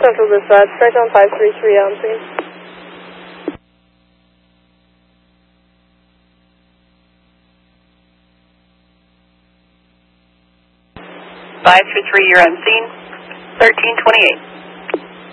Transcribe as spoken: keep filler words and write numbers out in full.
Central Dispatch, right on five three three on scene. five three three, you're on scene. thirteen twenty-eight.